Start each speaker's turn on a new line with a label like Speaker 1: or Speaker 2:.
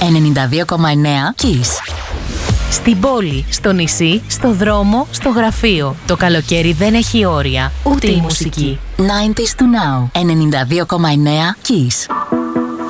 Speaker 1: Kiss.
Speaker 2: Στην πόλη, στο νησί, στο δρόμο, στο γραφείο. Το καλοκαίρι δεν έχει όρια, ούτε η μουσική.
Speaker 1: 90s to now. 92,9 Kiss.